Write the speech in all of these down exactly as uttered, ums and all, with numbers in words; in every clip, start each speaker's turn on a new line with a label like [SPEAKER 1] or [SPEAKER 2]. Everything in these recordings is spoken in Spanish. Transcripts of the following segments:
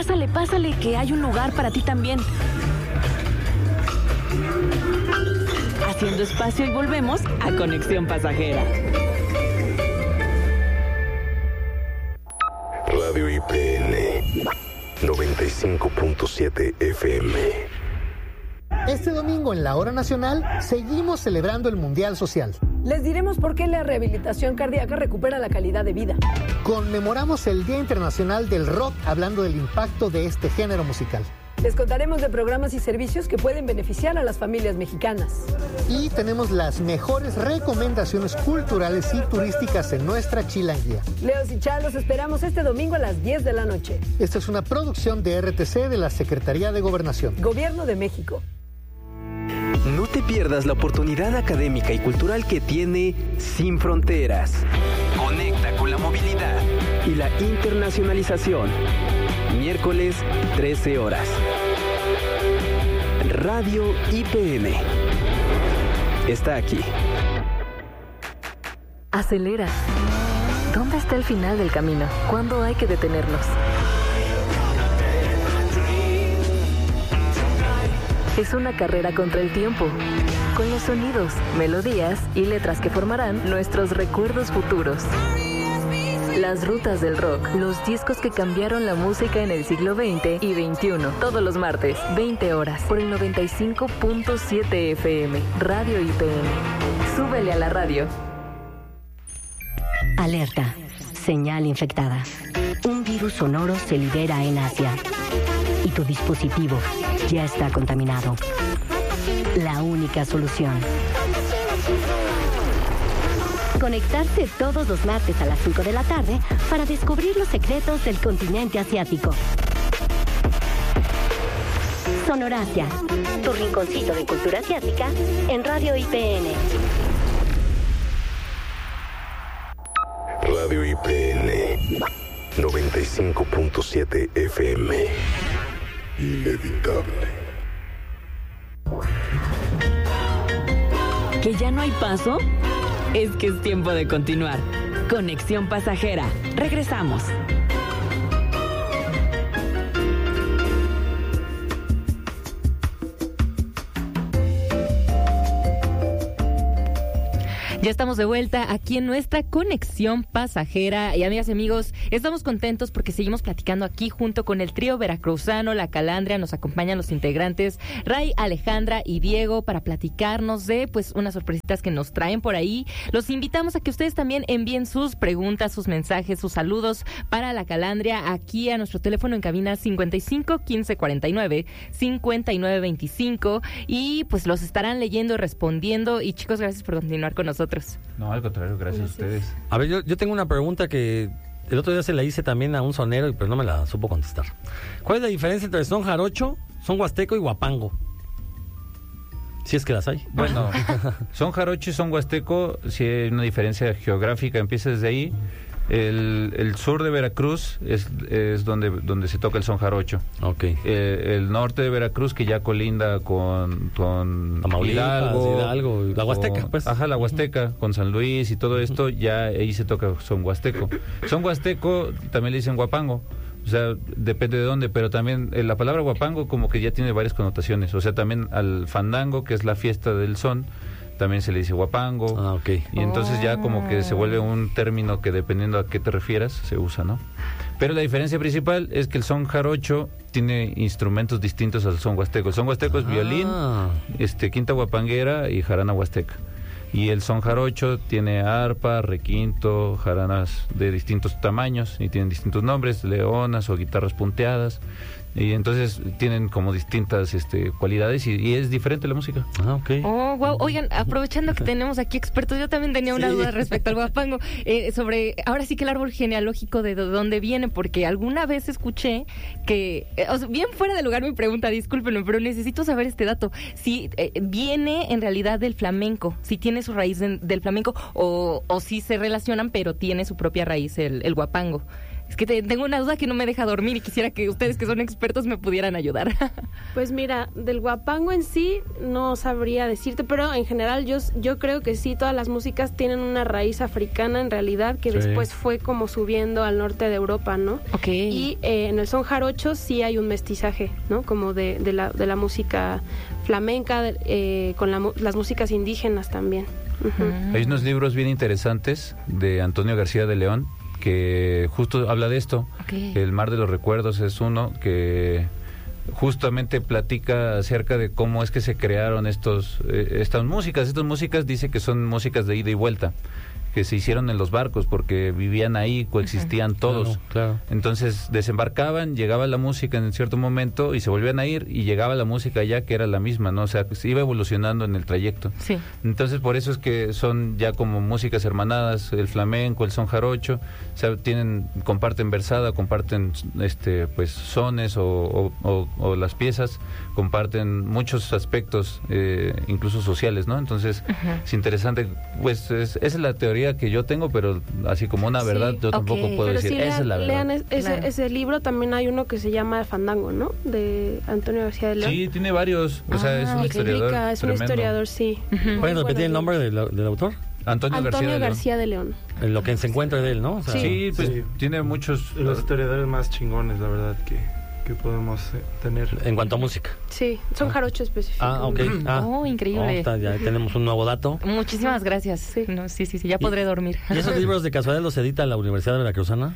[SPEAKER 1] Pásale, pásale, que hay un lugar para ti también. Haciendo espacio y volvemos a Conexión Pasajera.
[SPEAKER 2] Radio I P N noventa y cinco punto siete F M.
[SPEAKER 3] Este domingo en la Hora Nacional seguimos celebrando el Mundial Social.
[SPEAKER 4] Les diremos por qué la rehabilitación cardíaca recupera la calidad de vida.
[SPEAKER 3] Conmemoramos el Día Internacional del Rock hablando del impacto de este género musical.
[SPEAKER 4] Les contaremos de programas y servicios que pueden beneficiar a las familias mexicanas.
[SPEAKER 3] Y tenemos las mejores recomendaciones culturales y turísticas en nuestra chilanguía.
[SPEAKER 4] Leos y Char, los esperamos este domingo a las diez de la noche.
[SPEAKER 3] Esta es una producción de R T C de la Secretaría de Gobernación.
[SPEAKER 4] Gobierno de México.
[SPEAKER 5] No te pierdas la oportunidad académica y cultural que tiene Sin Fronteras. Conecta con la movilidad y la internacionalización. Miércoles, trece horas. Radio I P N está aquí.
[SPEAKER 1] Acelera. ¿Dónde está el final del camino? ¿Cuándo hay que detenernos? Es una carrera contra el tiempo, con los sonidos, melodías y letras que formarán nuestros recuerdos futuros. Las rutas del rock, los discos que cambiaron la música en el siglo veinte y veintiuno. Todos los martes, veinte horas, por el noventa y cinco punto siete F M, Radio I P N. Súbele a la radio.
[SPEAKER 6] Alerta. Señal infectada. Un virus sonoro se libera en Asia. Y tu dispositivo ya está contaminado. La única solución: conectarse todos los martes a las cinco de la tarde para descubrir los secretos del continente asiático. Sonorasia, tu rinconcito de cultura asiática en Radio I P N.
[SPEAKER 2] Radio I P N noventa y cinco punto siete F M. Inevitable.
[SPEAKER 1] ¿Que ya no hay paso? Es que es tiempo de continuar. Conexión Pasajera. Regresamos. Ya estamos de vuelta aquí en nuestra Conexión Pasajera. Y amigas y amigos, estamos contentos porque seguimos platicando aquí junto con el trío veracruzano, La Calandria. Nos acompañan los integrantes Ray, Alejandra y Diego para platicarnos de pues unas sorpresitas que nos traen por ahí. Los invitamos a que ustedes también envíen sus preguntas, sus mensajes, sus saludos para La Calandria aquí a nuestro teléfono en cabina cincuenta y cinco, quince cuarenta y nueve, cincuenta y nueve veinticinco, y pues los estarán leyendo y respondiendo. Y chicos, gracias por continuar con nosotros.
[SPEAKER 7] No, al contrario, gracias, gracias a ustedes.
[SPEAKER 8] A ver, yo, yo tengo una pregunta que el otro día se la hice también a un sonero, y pero no me la supo contestar. ¿Cuál es la diferencia entre son jarocho, son huasteco y huapango? Si es que las hay.
[SPEAKER 7] Bueno, son jarocho y son huasteco, si hay una diferencia geográfica, empieza desde ahí. El, el sur de Veracruz es, es donde, donde se toca el son jarocho.
[SPEAKER 8] Okay.
[SPEAKER 7] Eh, el norte de Veracruz, que ya colinda con, con
[SPEAKER 8] Hidalgo, Hidalgo, la Huasteca,
[SPEAKER 7] con,
[SPEAKER 8] pues.
[SPEAKER 7] Ajá, la Huasteca, uh-huh. con San Luis y todo esto, ya ahí se toca son huasteco. Son huasteco también le dicen huapango. O sea, depende de dónde, pero también eh, la palabra huapango como que ya tiene varias connotaciones. O sea, también al fandango, que es la fiesta del son, también se le dice huapango.
[SPEAKER 8] Ah, ok.
[SPEAKER 7] Y entonces ya como que se vuelve un término que dependiendo a qué te refieras, se usa, ¿no? Pero la diferencia principal es que el son jarocho tiene instrumentos distintos al son huasteco. El son huasteco ah. es violín, este, quinta huapanguera y jarana huasteca. Y el son jarocho tiene arpa, requinto, jaranas de distintos tamaños y tienen distintos nombres, leonas o guitarras punteadas. Y entonces tienen como distintas este, cualidades y, y es diferente la música.
[SPEAKER 8] Ah, ok.
[SPEAKER 1] Oh, wow. Oigan, aprovechando que tenemos aquí expertos, yo también tenía una sí. duda respecto al huapango, eh, sobre, ahora sí que el árbol genealógico de dónde viene, porque alguna vez escuché que, eh, o sea, bien fuera de lugar mi pregunta, discúlpenme, pero necesito saber este dato, si eh, viene en realidad del flamenco, si tiene su raíz en, del flamenco, o, o si se relacionan, pero tiene su propia raíz el, el huapango. Es que te, tengo una duda que no me deja dormir y quisiera que ustedes, que son expertos, me pudieran ayudar.
[SPEAKER 9] Pues mira, del guapango en sí no sabría decirte, pero en general yo, yo creo que sí, todas las músicas tienen una raíz africana en realidad, que
[SPEAKER 8] Sí.
[SPEAKER 9] después fue como subiendo al norte de Europa, ¿no?
[SPEAKER 1] Ok.
[SPEAKER 9] Y eh, en el son jarocho sí hay un mestizaje, ¿no? Como de, de, la, de la música flamenca, eh, con la, mu- las músicas indígenas también. Ujú.
[SPEAKER 1] Mm.
[SPEAKER 7] Hay unos libros bien interesantes de Antonio García de León que justo habla de esto.
[SPEAKER 1] Ok.
[SPEAKER 7] El mar de los recuerdos es uno que justamente platica acerca de cómo es que se crearon estos eh, estas músicas. Estas músicas dice que son músicas de ida y vuelta, que se hicieron en los barcos porque vivían ahí, coexistían todos.
[SPEAKER 8] Claro, claro.
[SPEAKER 7] Entonces desembarcaban, llegaba la música en cierto momento y se volvían a ir y llegaba la música ya que era la misma, ¿no? O sea, que se iba evolucionando en el trayecto.
[SPEAKER 1] Sí.
[SPEAKER 7] Entonces por eso es que son ya como músicas hermanadas, el flamenco, el son jarocho, o sea, tienen, comparten versada, comparten este pues sones o, o, o, o las piezas, comparten muchos aspectos, eh, incluso sociales, ¿no? Entonces
[SPEAKER 1] Ajá.
[SPEAKER 7] es interesante, pues es, esa es la teoría que yo tengo, pero así como una
[SPEAKER 9] Sí,
[SPEAKER 7] verdad yo tampoco
[SPEAKER 1] ok.
[SPEAKER 7] puedo
[SPEAKER 9] Pero
[SPEAKER 7] decir,
[SPEAKER 9] sí,
[SPEAKER 7] esa
[SPEAKER 9] lean,
[SPEAKER 7] es la verdad.
[SPEAKER 9] lean es- ese,
[SPEAKER 1] Claro.
[SPEAKER 9] ese libro, también hay uno que se llama Fandango, ¿no? De Antonio García de León.
[SPEAKER 7] Sí, tiene varios, o sea, es
[SPEAKER 1] Ah,
[SPEAKER 7] un
[SPEAKER 9] Y
[SPEAKER 7] historiador
[SPEAKER 9] explica, es un
[SPEAKER 7] tremendo.
[SPEAKER 9] historiador, sí. Muy
[SPEAKER 8] ¿Pueden
[SPEAKER 9] bueno
[SPEAKER 8] repetir el nombre del, del autor?
[SPEAKER 7] Antonio,
[SPEAKER 9] Antonio
[SPEAKER 7] García de León.
[SPEAKER 9] García de León.
[SPEAKER 8] En lo que se encuentra de él, ¿no? O sea,
[SPEAKER 7] Sí, pues
[SPEAKER 10] Sí.
[SPEAKER 7] tiene muchos...
[SPEAKER 10] Los historiadores más chingones, la verdad, que, que podemos eh, tener.
[SPEAKER 8] En cuanto a música.
[SPEAKER 9] Sí, son jarocho específico.
[SPEAKER 8] Ah, ok. Ah,
[SPEAKER 1] Oh, increíble.
[SPEAKER 8] oh, está, ya tenemos un nuevo dato.
[SPEAKER 1] Muchísimas gracias.
[SPEAKER 9] Sí.
[SPEAKER 1] No, sí, sí, sí, ya
[SPEAKER 8] Y-
[SPEAKER 1] podré dormir.
[SPEAKER 8] ¿Y esos libros de casualidad los edita la Universidad Veracruzana?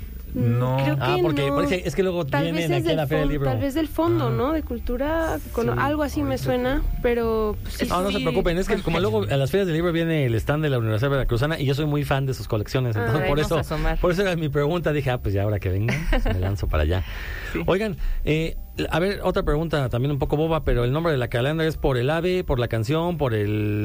[SPEAKER 7] No.
[SPEAKER 9] Creo que
[SPEAKER 8] Ah, porque,
[SPEAKER 9] no.
[SPEAKER 8] porque es que luego
[SPEAKER 9] Tal
[SPEAKER 8] vienen
[SPEAKER 9] vez es
[SPEAKER 8] aquí a
[SPEAKER 9] del
[SPEAKER 8] la Feria del
[SPEAKER 9] fondo,
[SPEAKER 8] Libro.
[SPEAKER 9] tal vez del fondo,
[SPEAKER 8] Ah.
[SPEAKER 9] ¿no? De cultura, con,
[SPEAKER 10] Sí,
[SPEAKER 9] algo así me
[SPEAKER 10] ahorita
[SPEAKER 9] suena, pero pues, sí,
[SPEAKER 8] No, no se
[SPEAKER 9] sí.
[SPEAKER 8] preocupen, es que como luego a las ferias del libro viene el stand de la Universidad Veracruzana y yo soy muy fan de sus colecciones,
[SPEAKER 9] Ah,
[SPEAKER 8] entonces por
[SPEAKER 1] vamos
[SPEAKER 8] eso
[SPEAKER 1] a asomar.
[SPEAKER 8] por eso era mi pregunta, dije, ah, pues ya ahora que vengan, pues me lanzo para allá.
[SPEAKER 1] Sí.
[SPEAKER 8] Oigan, eh, a ver, otra pregunta también un poco boba, pero el nombre de la calandra es por el ave, por la canción, por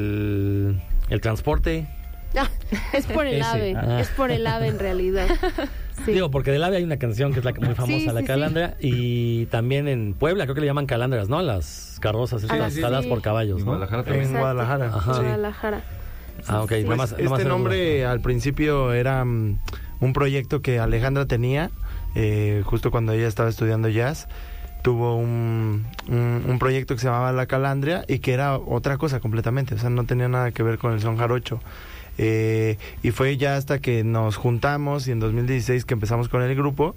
[SPEAKER 8] el, el transporte.
[SPEAKER 9] Ah, es por el
[SPEAKER 8] Ese,
[SPEAKER 9] ave,
[SPEAKER 8] ah.
[SPEAKER 9] es por el ave en realidad. Sí.
[SPEAKER 8] Digo, porque del ave hay una canción que es la muy famosa,
[SPEAKER 9] Sí,
[SPEAKER 8] la
[SPEAKER 9] sí,
[SPEAKER 8] calandra, y también en Puebla creo que le llaman calandras, ¿no? Las carrozas, esas
[SPEAKER 9] Ah,
[SPEAKER 8] las
[SPEAKER 9] sí.
[SPEAKER 8] jaladas por caballos,
[SPEAKER 7] En
[SPEAKER 8] ¿no?
[SPEAKER 7] Guadalajara también.
[SPEAKER 10] En
[SPEAKER 9] Exacto.
[SPEAKER 10] Guadalajara.
[SPEAKER 8] Ajá.
[SPEAKER 10] sí.
[SPEAKER 9] Guadalajara.
[SPEAKER 8] Ah, ok,
[SPEAKER 10] Pues
[SPEAKER 8] nada más, nada más
[SPEAKER 10] este
[SPEAKER 8] era
[SPEAKER 10] nombre al principio era mm, un proyecto que Alejandra tenía, eh, justo cuando ella estaba estudiando jazz. Tuvo un, un, un proyecto que se llamaba La Calandria y que era otra cosa completamente, o sea, no tenía nada que ver con el son jarocho. Eh, y fue ya hasta que nos juntamos y en dos mil dieciséis que empezamos con el grupo,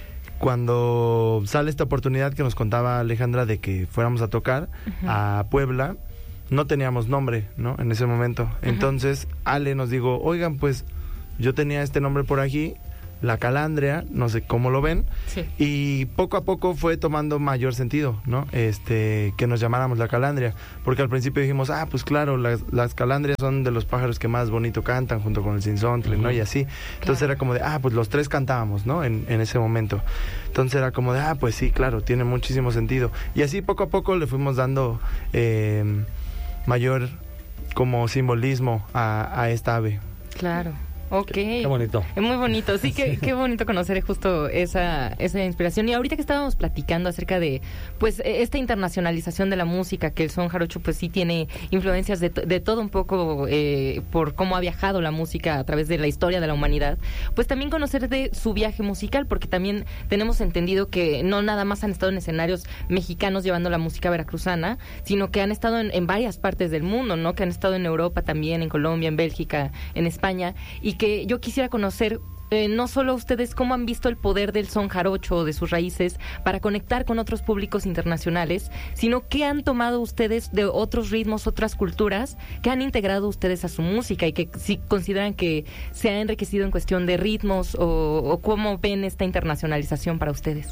[SPEAKER 10] cuando sale esta oportunidad que nos contaba Alejandra de que fuéramos a tocar a Puebla. No teníamos nombre, ¿no? En ese momento. Entonces, Ale nos dijo, oigan, pues yo tenía este nombre por aquí, La Calandria, no sé cómo lo ven,
[SPEAKER 1] Sí.
[SPEAKER 10] y poco a poco fue tomando mayor sentido, ¿no? Este, que nos llamáramos La Calandria, porque al principio dijimos, ah, pues claro, las, las calandrias son de los pájaros que más bonito cantan, junto con el sinsontle, ¿no? Y así. Entonces era como de, ah, pues los tres cantábamos, ¿no? En, en ese momento. Entonces era como de, ah, pues sí, claro, tiene muchísimo sentido. Y así poco a poco le fuimos dando eh, mayor como simbolismo a, a esta ave.
[SPEAKER 1] Claro. Ok.
[SPEAKER 8] Qué bonito.
[SPEAKER 1] Es muy bonito, sí, que, qué bonito conocer justo esa, esa inspiración. Y ahorita que estábamos platicando acerca de, pues, esta internacionalización de la música, que el son jarocho, pues sí tiene influencias de, de todo un poco eh, por cómo ha viajado la música a través de la historia de la humanidad, pues también conocer de su viaje musical, porque también tenemos entendido que no nada más han estado en escenarios mexicanos llevando la música veracruzana, sino que han estado en, en varias partes del mundo, ¿no? Que han estado en Europa también, en Colombia, en Bélgica, en España, y que yo quisiera conocer eh, no solo ustedes cómo han visto el poder del son jarocho o de sus raíces para conectar con otros públicos internacionales, sino qué han tomado ustedes de otros ritmos, otras culturas, que han integrado ustedes a su música y que si consideran que se ha enriquecido en cuestión de ritmos o, o cómo ven esta internacionalización para ustedes.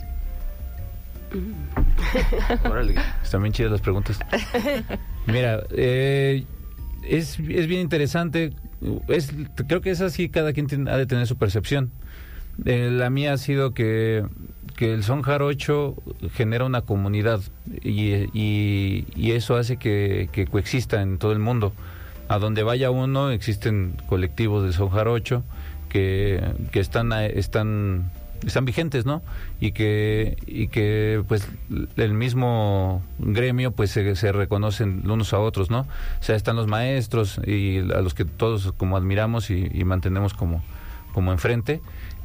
[SPEAKER 7] Órale, están bien chidas las preguntas. Mira, eh, es, es bien interesante. Es, creo que es así, cada quien tiene, ha de tener su percepción. Eh, la mía ha sido que, que el son jarocho genera una comunidad y, y, y eso hace que, que coexista en todo el mundo. A donde vaya uno existen colectivos de son jarocho que, que están, están están vigentes, ¿no? Y que y que pues el mismo gremio pues se, se reconocen unos a otros, ¿no? O sea, están los maestros y a los que todos como admiramos y, y mantenemos como como enfrente,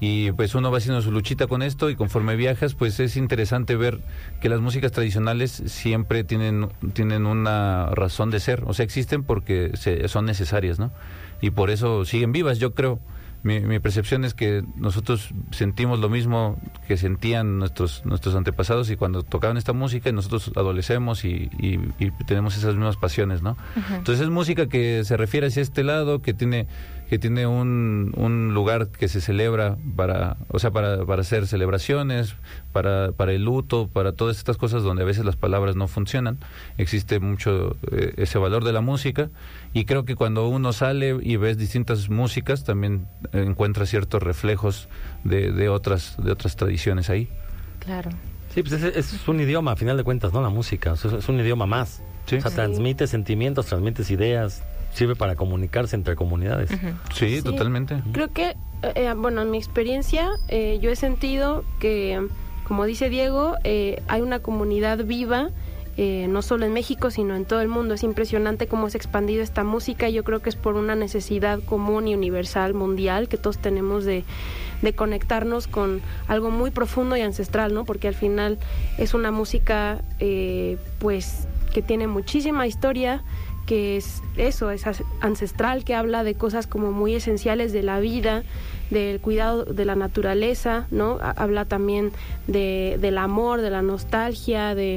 [SPEAKER 7] y pues uno va haciendo su luchita con esto y conforme viajas pues es interesante ver que las músicas tradicionales siempre tienen tienen una razón de ser, o sea, existen porque se, son necesarias, ¿no? Y por eso siguen vivas, yo creo. Mi, mi percepción es que nosotros sentimos lo mismo que sentían nuestros nuestros antepasados y cuando tocaban esta música y nosotros adolecemos y, y, y tenemos esas mismas pasiones, ¿no? Uh-huh. Entonces es música que se refiere hacia este lado, que tiene que tiene un, un lugar que se celebra para, o sea, para, para hacer celebraciones, para, para el luto, para todas estas cosas donde a veces las palabras no funcionan. Existe mucho eh, ese valor de la música y creo que cuando uno sale y ves distintas músicas también encuentra ciertos reflejos de, de otras de otras tradiciones ahí.
[SPEAKER 1] Claro.
[SPEAKER 8] Sí, pues es, es un idioma a final de cuentas, ¿no? La música, o sea, es un idioma más.
[SPEAKER 7] Sí.
[SPEAKER 8] O sea, transmite sentimientos, transmite ideas, sirve para comunicarse entre comunidades.
[SPEAKER 7] Uh-huh. Sí, sí, totalmente.
[SPEAKER 9] Creo que, eh, bueno, en mi experiencia, eh, yo he sentido que, como dice Diego, eh, hay una comunidad viva, eh, no solo en México, sino en todo el mundo. Es impresionante cómo se ha expandido esta música y yo creo que es por una necesidad común y universal, mundial, que todos tenemos de, de conectarnos con algo muy profundo y ancestral, ¿no? Porque al final es una música, eh, pues, que tiene muchísima historia, que es eso, es ancestral, que habla de cosas como muy esenciales de la vida, del cuidado de la naturaleza, ¿no? Habla también de, del amor, de la nostalgia, de,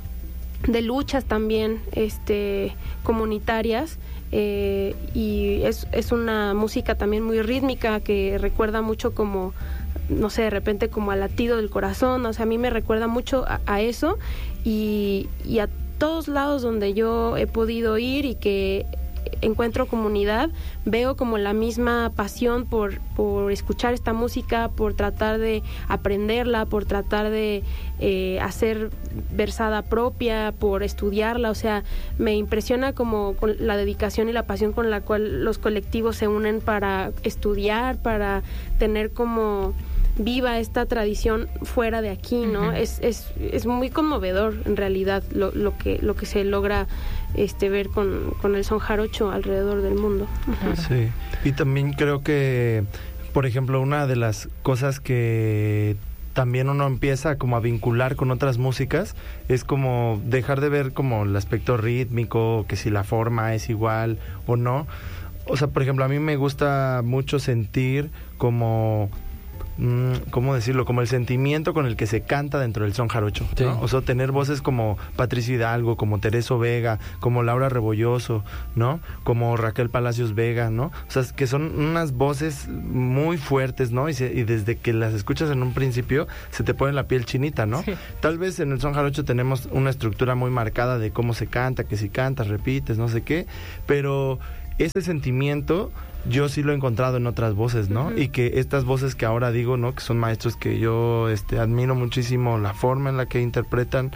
[SPEAKER 9] de luchas también este, comunitarias, eh, y es, es una música también muy rítmica que recuerda mucho como, no sé, de repente como al latido del corazón, o sea, a mí me recuerda mucho a, a eso y, y a todos lados donde yo he podido ir y que encuentro comunidad, veo como la misma pasión por, por escuchar esta música, por tratar de aprenderla, por tratar de eh, hacer versada propia, por estudiarla, o sea, me impresiona como con la dedicación y la pasión con la cual los colectivos se unen para estudiar, para tener como viva esta tradición fuera de aquí, ¿no? Uh-huh. Es, es, es muy conmovedor en realidad lo, lo que lo que se logra este ver con, con el son jarocho alrededor del mundo. Uh-huh.
[SPEAKER 10] Sí, y también creo que, por ejemplo, una de las cosas que también uno empieza como a vincular con otras músicas es como dejar de ver como el aspecto rítmico, que si la forma es igual o no. O sea, por ejemplo, a mí me gusta mucho sentir como ¿cómo decirlo? Como el sentimiento con el que se canta dentro del son jarocho, ¿no? Sí. O sea, tener voces como Patricio Hidalgo, como Tereso Vega, como Laura Rebolloso, ¿no? Como Raquel Palacios Vega, ¿no? O sea, que son unas voces muy fuertes, ¿no? Y, se, y desde que las escuchas en un principio se te pone la piel chinita, ¿no? Sí. Tal vez en el son jarocho tenemos una estructura muy marcada de cómo se canta, que si cantas, repites, no sé qué, pero ese sentimiento yo sí lo he encontrado en otras voces, ¿no? Uh-huh. Y que estas voces que ahora digo, ¿no? Que son maestros que yo este, admiro muchísimo la forma en la que interpretan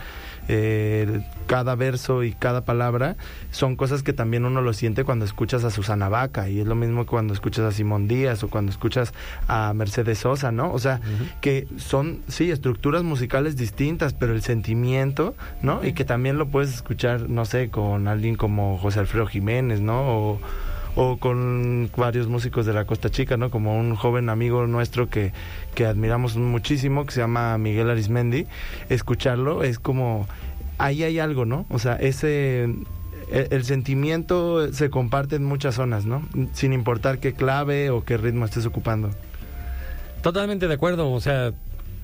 [SPEAKER 10] eh, cada verso y cada palabra, son cosas que también uno lo siente cuando escuchas a Susana Baca, y es lo mismo cuando escuchas a Simón Díaz o cuando escuchas a Mercedes Sosa, ¿no? O sea, uh-huh. que son, sí, estructuras musicales distintas, pero el sentimiento, ¿no? Uh-huh. Y que también lo puedes escuchar, no sé, con alguien como José Alfredo Jiménez, ¿no? O o con varios músicos de la Costa Chica, ¿no? Como un joven amigo nuestro que, que admiramos muchísimo, que se llama Miguel Arismendi. Escucharlo es como, ahí hay algo, ¿no? O sea, ese, el, el sentimiento se comparte en muchas zonas, ¿no? Sin importar qué clave o qué ritmo estés ocupando.
[SPEAKER 8] Totalmente de acuerdo, o sea,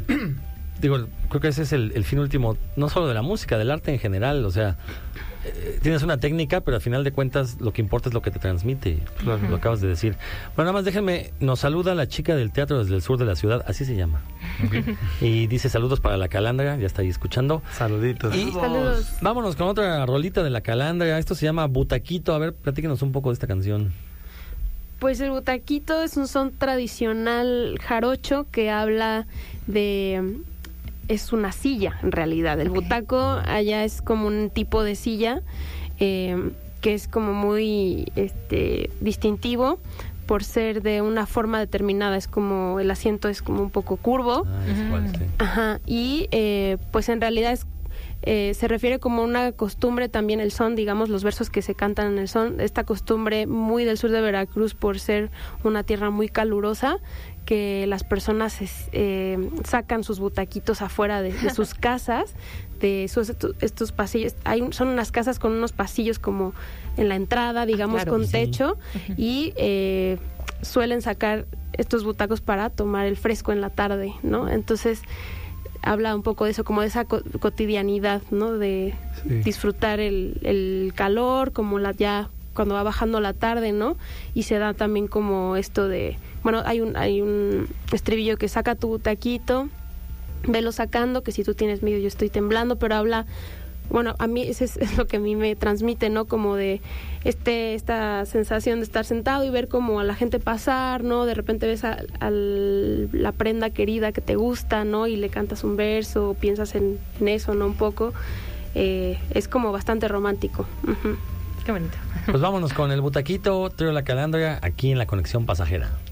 [SPEAKER 8] digo, creo que ese es el, el fin último, no solo de la música, del arte en general, o sea, tienes una técnica, pero al final de cuentas lo que importa es lo que te transmite. Claro. Lo acabas de decir. Bueno, nada más déjenme, nos saluda la chica del teatro desde el sur de la ciudad, así se llama. Okay. Y dice saludos para la Calandria, ya está ahí escuchando.
[SPEAKER 10] Saluditos.
[SPEAKER 8] Y
[SPEAKER 9] saludos.
[SPEAKER 8] Vámonos con otra rolita de la Calandria. Esto se llama Butaquito. A ver, platíquenos un poco de esta canción.
[SPEAKER 9] Pues el butaquito es un son tradicional jarocho que habla de... es una silla, en realidad. El butaco allá es como un tipo de silla eh, que es como muy este distintivo por ser de una forma determinada. Es como, el asiento es como un poco curvo.
[SPEAKER 8] Ah, es igual, sí.
[SPEAKER 9] Ajá, y eh, pues en realidad es Eh, se refiere como una costumbre también el son, digamos, los versos que se cantan en el son, esta costumbre muy del sur de Veracruz por ser una tierra muy calurosa, que las personas eh, sacan sus butaquitos afuera de, de sus casas, de esos, estos pasillos. Hay, son unas casas con unos pasillos como en la entrada, digamos, ah, claro, con sí. techo, uh-huh. y eh, suelen sacar estos butacos para tomar el fresco en la tarde, ¿no? Entonces habla un poco de eso, como de esa co- cotidianidad, ¿no? De sí. disfrutar el, el calor, como la ya cuando va bajando la tarde, ¿no? Y se da también como esto de, bueno, hay un hay un estribillo que saca tu taquito, velo sacando, que si tú tienes miedo yo estoy temblando, pero habla, bueno, a mí eso es, es lo que a mí me transmite, ¿no? Como de este esta sensación de estar sentado y ver como a la gente pasar, ¿no? De repente ves a, a la prenda querida que te gusta, ¿no? Y le cantas un verso, o piensas en, en eso, ¿no? Un poco. Eh, es como bastante romántico. Uh-huh.
[SPEAKER 1] Qué bonito.
[SPEAKER 8] Pues vámonos con el Butaquito, Trío La Calandria, aquí en La Conexión Pasajera.